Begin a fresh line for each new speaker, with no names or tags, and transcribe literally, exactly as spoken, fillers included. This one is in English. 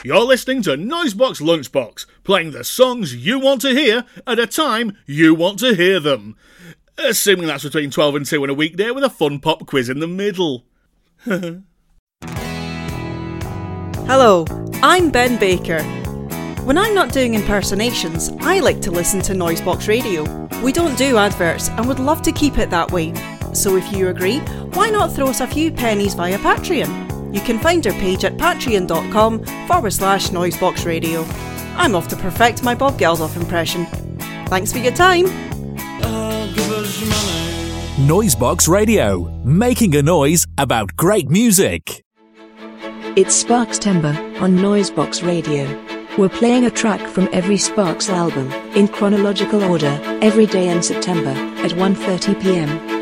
You're listening to Noisebox Lunchbox, playing the songs you want to hear at a time you want to hear them. Assuming that's between twelve and two on a weekday with a fun pop quiz in the middle.
Hello, I'm Ben Baker. When I'm not doing impersonations, I like to listen to Noisebox Radio. We don't do adverts and would love to keep it that way. So if you agree, why not throw us a few pennies via Patreon? You can find our page at patreon.com forward slash Noisebox Radio. I'm off to perfect my Bob Geldof impression. Thanks for your time.
Noisebox Radio, making a noise about great music.
It's Sparkstember on Noisebox Radio. We're playing a track from every Sparks album, in chronological order, every day in September, at one thirty p m.